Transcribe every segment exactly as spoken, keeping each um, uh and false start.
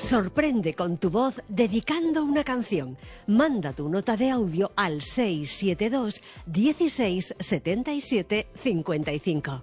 Sorprende con tu voz dedicando una canción. Manda tu nota de audio al seis siete dos, dieciséis, setenta y siete, cincuenta y cinco.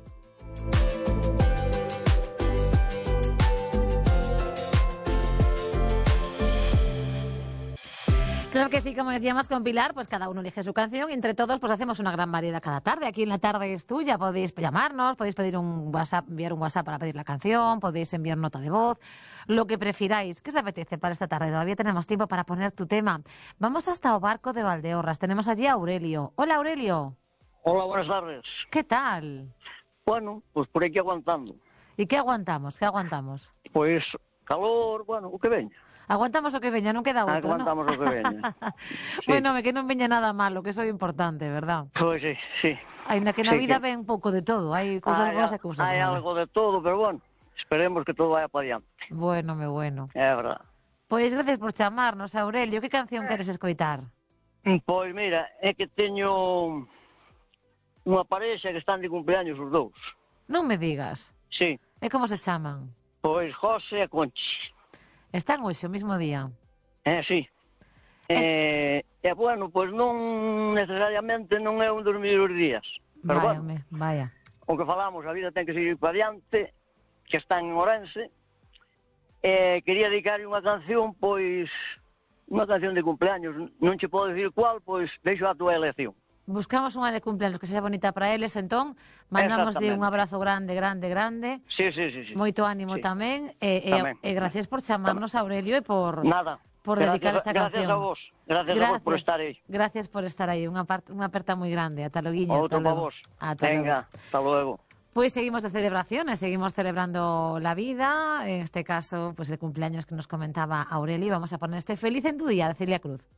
Claro que sí, como decíamos con Pilar, pues cada uno elige su canción y entre todos pues hacemos una gran variedad cada tarde. Aquí en La Tarde es Tuya, podéis llamarnos, podéis pedir un WhatsApp, enviar un WhatsApp para pedir la canción, podéis enviar nota de voz, lo que prefiráis. ¿Qué os apetece para esta tarde? Todavía tenemos tiempo para poner tu tema. Vamos hasta Obarco de Valdeorras, tenemos allí a Aurelio. Hola, Aurelio. Hola, buenas tardes. ¿Qué tal? Bueno, pues por aquí aguantando. ¿Y qué aguantamos? ¿Qué aguantamos? Pues calor, bueno, o que veña. Aguantamos o que veña, non queda outro, Aguantamos ¿no? o que veña. Sí. Bueno, que non veña nada malo, que eso é importante, verdad? Pois sí, sí. Ainda que na Sí, vida que... ven un pouco de todo, hai cousas hai, boas e cousas hai malas. algo de todo, pero bueno, esperemos que todo vaya para diante. Bueno, me bueno. É verdad. Pois gracias por chamarnos, Aurelio. Que canción queres escoitar? Pois mira, é que teño unha parexa que están de cumpleaños os dous. Non me digas. Sí. E como se chaman? Pois José e Conchi. Están hoxe o mismo día? Eh, sí. E, e bueno, pois non necesariamente non é un dos mellores días. Pero Vaya, bueno, me, vaya. o que falamos, a vida ten que seguir para diante, que está en Ourense, e quería dedicar unha canción, pois, unha canción de cumpleaños, non che podo dicir cual, pois, deixo a tua elección. Buscamos unha de cumpleaños que sexa bonita para eles, entón, mandamoslle un abrazo grande, grande, grande. Sí, sí, sí, sí. Moito ánimo sí. tamén, e, tamén. e, e gracias por chamarnos, Aurelio, e por... Nada. por gracias, dedicar esta gracias canción. A vos. Gracias, gracias a vos por estar aí. Gracias por estar aí. Unha, unha aperta moi grande. Ata loguiño. Outro para vos. Ata Venga, luego. hasta luego. Pues seguimos de celebraciones, seguimos celebrando la vida. En este caso, pues el cumpleaños que nos comentaba Aureli. Vamos a poner este Feliz en tu día de Celia Cruz.